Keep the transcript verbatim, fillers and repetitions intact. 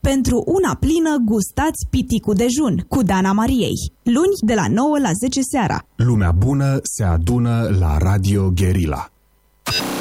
Pentru una plină, gustați piticul dejun cu Dana Mariei. Luni de la nouă la zece seara. Lumea bună se adună la Radio Guerilla.